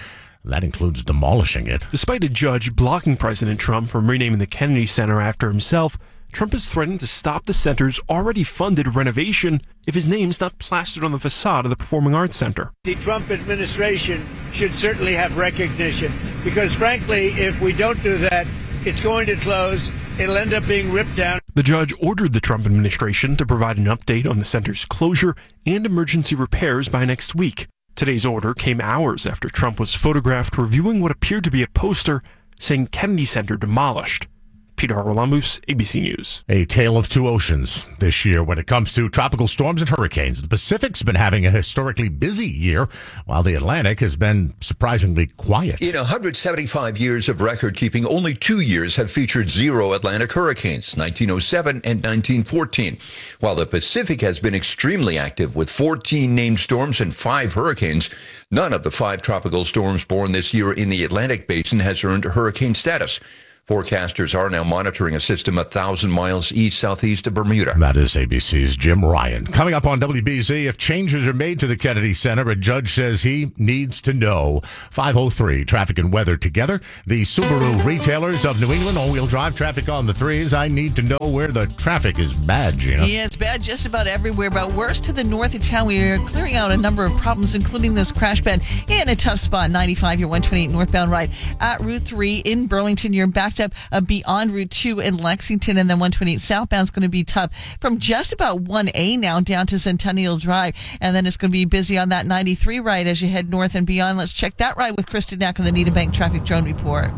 That includes demolishing it. Despite a judge blocking President Trump from renaming the Kennedy Center after himself, Trump has threatened to stop the center's already funded renovation if his name's not plastered on the facade of the Performing Arts Center. The Trump administration should certainly have recognition because, frankly, if we don't do that, it's going to close. It'll end up being ripped down. The judge ordered the Trump administration to provide an update on the center's closure and emergency repairs by next week. Today's order came hours after Trump was photographed reviewing what appeared to be a poster saying Kennedy Center demolished. Peter Haralambous, A B C News. A tale of two oceans this year when it comes to tropical storms and hurricanes. The Pacific's been having a historically busy year, while the Atlantic has been surprisingly quiet. In one hundred seventy-five years of record-keeping, only two years have featured zero Atlantic hurricanes, nineteen oh seven and nineteen fourteen, while the Pacific has been extremely active with fourteen named storms and five hurricanes. None of the five tropical storms born this year in the Atlantic basin has earned hurricane status. Forecasters are now monitoring a system a thousand miles east-southeast of Bermuda. That is A B C's Jim Ryan. Coming up on W B Z, if changes are made to the Kennedy Center, a judge says he needs to know. five oh three, traffic and weather together. The Subaru retailers of New England, all-wheel drive traffic on the threes. I need to know where the traffic is bad, Gina. Yeah, it's bad just about everywhere, but worse to the north of town. We are clearing out a number of problems, including this crash bed in a tough spot, ninety-five, your one twenty-eight northbound ride at Route three in Burlington. You're back up uh, beyond Route two in Lexington, and then one twenty-eight southbound is going to be tough from just about one A now down to Centennial Drive, and then it's going to be busy on that ninety-three ride as you head north and beyond. Let's check that ride with Kristen Knack on the Needham Bank Traffic Drone Report.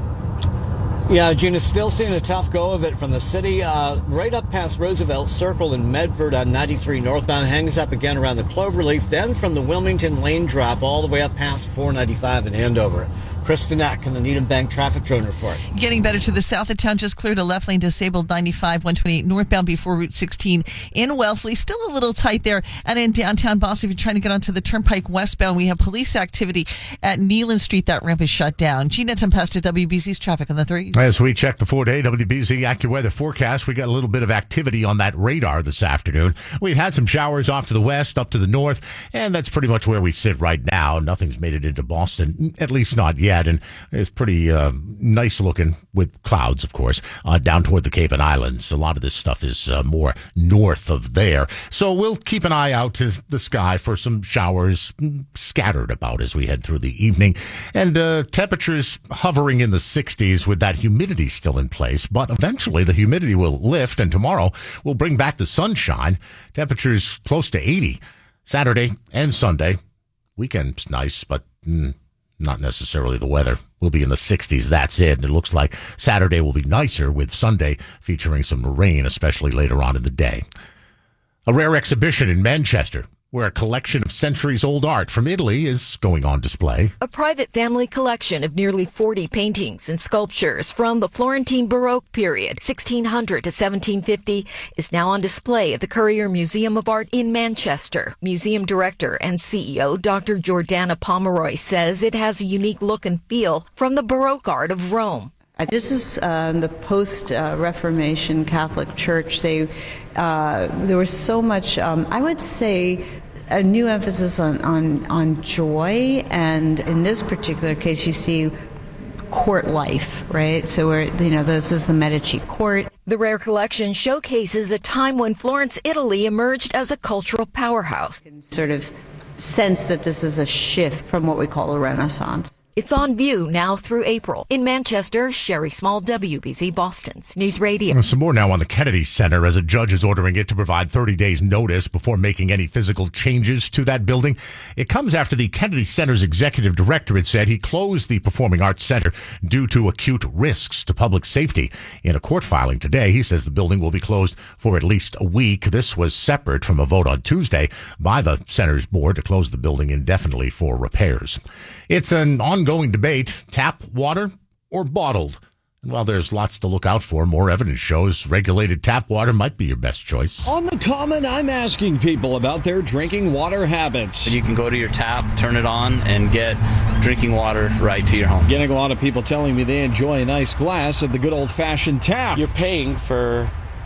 Yeah, Gina, still seeing a tough go of it from the city. Uh, right up past Roosevelt Circle in Medford on ninety-three northbound, hangs up again around the Cloverleaf, then from the Wilmington Lane drop all the way up past four ninety-five in Andover. Kristen Knack in the Needham Bank Traffic Drone Report. Getting better to the south of town, just cleared a left lane disabled ninety-five, one twenty-eight northbound before Route sixteen in Wellesley. Still a little tight there. And in downtown Boston, if you're trying to get onto the Turnpike westbound, we have police activity at Neelan Street. That ramp is shut down. Gina Tempesta, W B C's traffic on the threes. As we check the four-day W B C AccuWeather forecast, we got a little bit of activity on that radar this afternoon. We've had some showers off to the west, up to the north, and that's pretty much where we sit right now. Nothing's made it into Boston, at least not yet, and it's pretty uh, nice looking with clouds, of course, uh, down toward the Cape and Islands. A lot of this stuff is uh, more north of there. So we'll keep an eye out to the sky for some showers scattered about as we head through the evening. And uh, temperatures hovering in the sixties with that humidity still in place. But eventually the humidity will lift, and tomorrow we'll bring back the sunshine. Temperatures close to eighty Saturday and Sunday. Weekend's nice, but mm, not necessarily the weather. We'll be in the sixties. That's it. And it looks like Saturday will be nicer with Sunday featuring some rain, especially later on in the day. A rare exhibition in Manchester where a collection of centuries-old art from Italy is going on display. A private family collection of nearly forty paintings and sculptures from the Florentine Baroque period, sixteen hundred to seventeen fifty, is now on display at the Currier Museum of Art in Manchester. Museum director and C E O Doctor Jordana Pomeroy says it has a unique look and feel from the Baroque art of Rome. This is uh, the post-Reformation uh, Catholic Church. They, uh, there was so much, um, I would say, a new emphasis on, on, on joy, and in this particular case, you see court life, right? So we're, you know, this is the Medici court. The rare collection showcases a time when Florence, Italy emerged as a cultural powerhouse. You can sort of sense that this is a shift from what we call a Renaissance. It's on view now through April. In Manchester, Sherry Small, W B C Boston's News Radio. Some more now on the Kennedy Center as a judge is ordering it to provide thirty days notice before making any physical changes to that building. It comes after the Kennedy Center's executive director had said he closed the Performing Arts Center due to acute risks to public safety. In a court filing today, he says the building will be closed for at least a week. This was separate from a vote on Tuesday by the center's board to close the building indefinitely for repairs. It's an ongoing debate, tap water or bottled. And while there's lots to look out for, more evidence shows regulated tap water might be your best choice. On The Common, I'm asking people about their drinking water habits. You can go to your tap, turn it on, and get drinking water right to your home. Getting a lot of people telling me they enjoy a nice glass of the good old-fashioned tap. You're paying for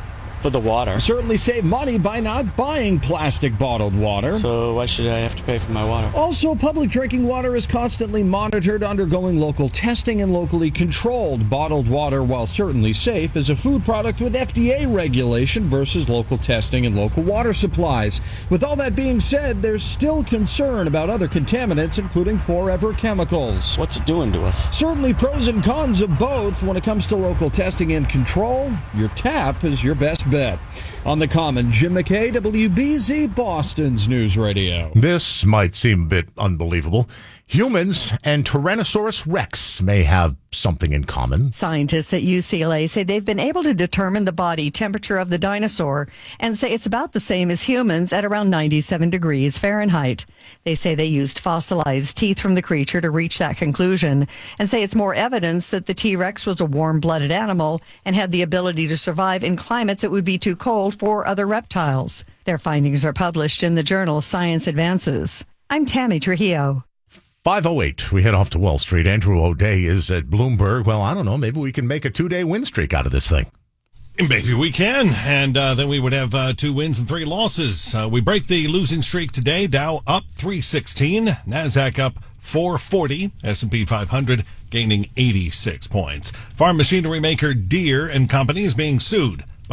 For the water. Certainly save money by not buying plastic bottled water. So why should I have to pay for my water? Also, public drinking water is constantly monitored, undergoing local testing and locally controlled. Bottled water, while certainly safe, is a food product with F D A regulation versus local testing and local water supplies. With all that being said, there's still concern about other contaminants, including forever chemicals. What's it doing to us? Certainly pros and cons of both. When it comes to local testing and control, your tap is your best bet. On the Common, Jim McKay, W B Z, Boston's News Radio. This might seem a bit unbelievable. Humans and Tyrannosaurus Rex may have something in common. Scientists at U C L A say they've been able to determine the body temperature of the dinosaur and say it's about the same as humans at around ninety-seven degrees Fahrenheit. They say they used fossilized teeth from the creature to reach that conclusion and say it's more evidence that the T-Rex was a warm-blooded animal and had the ability to survive in climates that would be too cold for other reptiles. Their findings are published in the journal Science Advances. I'm Tammy Trujillo. five oh eight, we head off to Wall Street. Andrew O'Day is at Bloomberg. Well, I don't know, maybe we can make a two-day win streak out of this thing. Maybe we can, and uh, then we would have uh, two wins and three losses. Uh, we break the losing streak today. Dow up three sixteen, NASDAQ up four forty, S and P five hundred gaining eighty-six points. Farm machinery maker Deere and Company is being sued